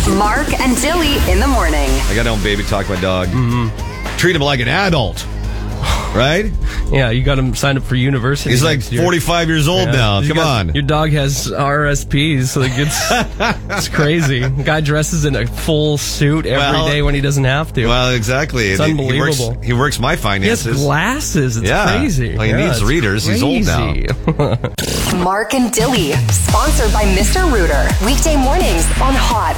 Mark and Dilly in the morning. I got to baby talk my dog. Mm-hmm. Treat him like an adult. Right? Yeah, you got him signed up for university. He's like 45 years old now. Come on. Your dog has RSPs. Like it's crazy. The guy dresses in a full suit every day when he doesn't have to. Well, exactly. It's unbelievable. He works my finances. He has glasses. It's crazy. Well, he needs readers. Crazy. He's old now. Mark and Dilly, sponsored by Mr. Rooter. Weekday mornings on Hot